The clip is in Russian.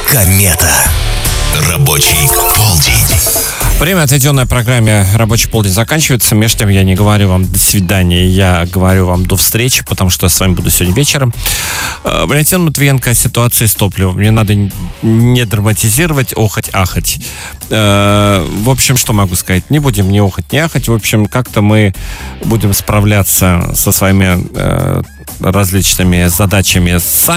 Комета. Рабочий полдень. Время, отведенное программе «Рабочий полдень», заканчивается. Между тем, я не говорю вам «до свидания», я говорю вам «до встречи», потому что я с вами буду сегодня вечером. Валентин Матвиенко, ситуация с топливом. Мне надо не драматизировать, охать-ахать. В общем, что могу сказать? Не будем ни охать, ни ахать. В общем, как-то мы будем справляться со своими различными задачами сами.